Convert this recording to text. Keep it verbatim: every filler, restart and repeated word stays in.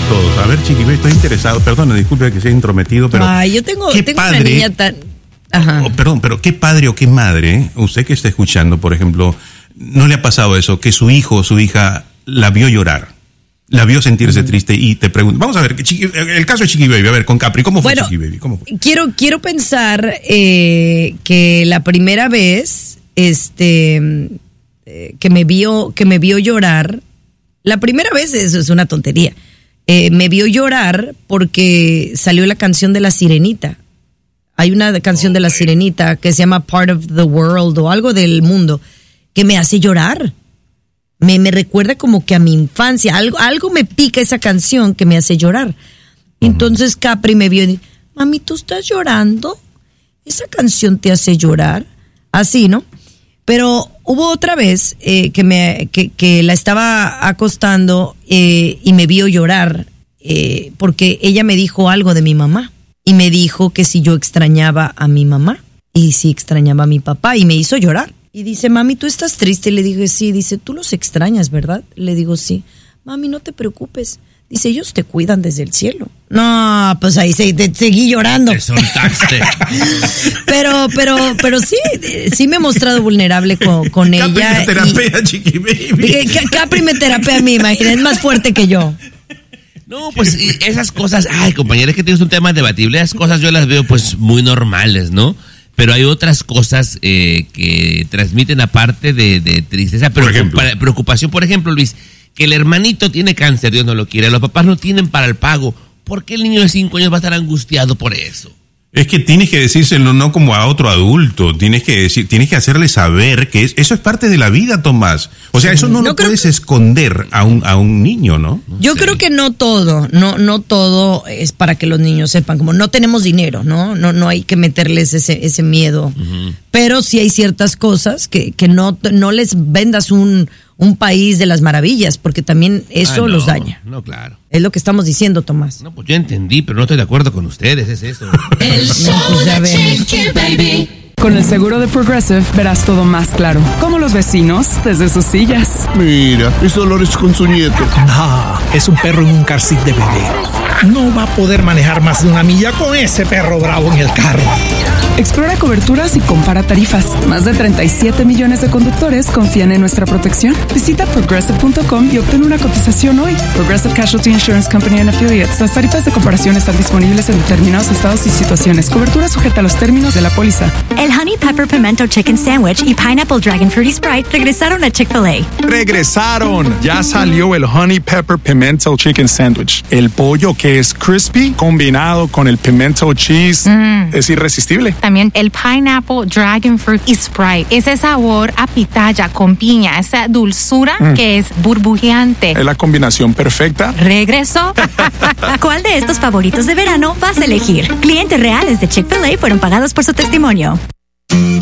todos. A ver, Chiqui Baby, estoy interesado. Perdón, disculpe que sea intrometido, pero... Ay, yo tengo, ¿qué tengo padre, una niña tan... Ajá. Oh, perdón, pero ¿qué padre o qué madre, usted que está escuchando, por ejemplo, no le ha pasado eso, que su hijo o su hija la vio llorar, la vio sentirse uh-huh. triste y te pregunta, vamos a ver, Chiqui, el caso de Chiqui Baby, a ver, con Capri, ¿cómo fue bueno, Chiqui Baby? ¿Cómo fue? Quiero, quiero pensar eh, que la primera vez este, eh, que, me vio, que me vio llorar, la primera vez, eso es una tontería, eh, me vio llorar porque salió la canción de La Sirenita. Hay una canción de La Sirenita que se llama Part of the World o algo del mundo que me hace llorar. Me, me recuerda como que a mi infancia. Algo, algo me pica esa canción que me hace llorar. Entonces Capri me vio y dijo, mami, ¿tú estás llorando? ¿Esa canción te hace llorar? Así, ¿no? Pero hubo otra vez eh, que, me, que, que la estaba acostando eh, y me vio llorar eh, porque ella me dijo algo de mi mamá. Y me dijo que si yo extrañaba a mi mamá y si extrañaba a mi papá y me hizo llorar. Y dice, mami, ¿tú estás triste? Le dije, sí. Dice, tú los extrañas, ¿verdad? Le digo, sí. Mami, no te preocupes. Dice, ellos te cuidan desde el cielo. No, pues ahí se, te, seguí llorando. Te soltaste. pero, pero, pero sí, sí me he mostrado vulnerable con, con Capri ella. Me terapea, y, Chiqui Baby. Capri me terapea a mí, imagínate, es más fuerte que yo. No, pues esas cosas, ay, compañera, es que tienes un tema debatible, esas cosas yo las veo pues muy normales, ¿no? Pero hay otras cosas eh, que transmiten aparte de, de tristeza, pero por preocupación, por ejemplo, Luis, que el hermanito tiene cáncer, Dios no lo quiere, los papás no tienen para el pago, ¿por qué el niño de cinco años va a estar angustiado por eso? Es que tienes que decírselo no como a otro adulto, tienes que decir, tienes que hacerle saber que es, eso es parte de la vida, Tomás. O sea, eso no, no lo puedes que... esconder a un a un niño, ¿no? Yo sí. creo que no todo, no no todo es para que los niños sepan, como no tenemos dinero, ¿no? No no hay que meterles ese ese miedo. Uh-huh. Pero sí hay ciertas cosas que que no no les vendas un un país de las maravillas, porque también eso ah, no, los daña. No, claro. Es lo que estamos diciendo, Tomás. No, pues yo entendí, pero no estoy de acuerdo con ustedes, es eso. El show pues de Chiqui Baby. Con el seguro de Progressive verás todo más claro. Como los vecinos desde sus sillas. Mira, es Dolores con su nieto. No, es un perro en un car seat de bebé. No va a poder manejar más de una milla con ese perro bravo en el carro. Explora coberturas y compara tarifas. Más de treinta y siete millones de conductores confían en nuestra protección. Visita progressive punto com y obtén una cotización hoy. Progressive Casualty Insurance Company and Affiliates. Las tarifas de comparación están disponibles en determinados estados y situaciones. Cobertura sujeta a los términos de la póliza. El Honey Pepper Pimento Chicken Sandwich y Pineapple Dragon Fruity Sprite regresaron a Chick-fil-A. ¡Regresaron! Ya salió el Honey Pepper Pimento Chicken Sandwich. El pollo que es crispy combinado con el pimento cheese mm. es irresistible. También el Pineapple Dragon Fruit y Sprite. Ese sabor a pitaya con piña, esa dulzura mm. que es burbujeante. Es la combinación perfecta. ¿Regresó? ¿Cuál de estos favoritos de verano vas a elegir? Clientes reales de Chick-fil-A fueron pagados por su testimonio.